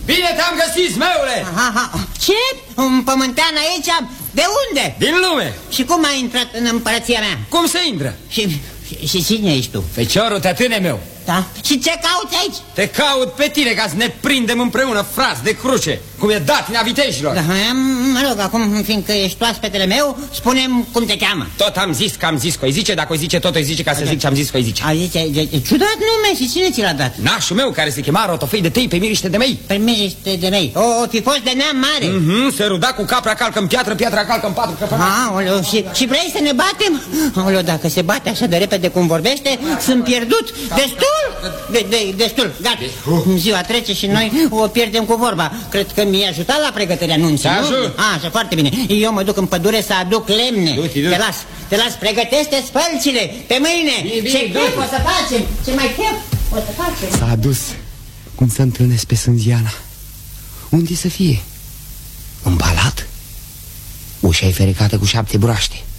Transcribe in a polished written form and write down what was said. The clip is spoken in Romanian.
Bine te-am găsit, zmeule! Ce? Un pământean aici? De unde? Din lume. Și cum ai intrat în împărăția mea? Cum se intră? Și cine ești tu? Feciorul tătâne meu. Da? Și ce cauți aici? Te caut pe tine ca să ne prindem împreună, frați de cruce, cum e datina vitejilor. Da, mă rog, acum, fiindcă ești oaspetele meu, spune-mi cum te cheamă. Tot am zis că am zis că îi zice, dacă o zice tot o zice, ca să zic ce am zis că îi zice. Ciudat nume, și cine ți l-a dat? Nașul meu, care se chema Rotofei de Tei, pe miriște de mei. Pe miriște de mei. O fi fost de neam mare. Se ruda cu capra calcă în piatră, piatra calcă în patru. Aoleu, și vrei să ne batem? Aoleu, dacă se bate așa de repede cum vorbește, sunt pierdut. Destul? Destul, gata. Ziua trece și noi o pierdem cu vorba. Cred că mi-ai ajutat la pregătirea nunții, nu? Așa, foarte bine. Eu mă duc în pădure să aduc lemne. Te las, pregătește spălcile pe mâine. Ce chef o să facem? Ce mai chef o să facem? S-a adus. Cum să întâlnesc pe Sânziana? Unde să fie? În palat? Ușa e ferecată cu 7 broaște.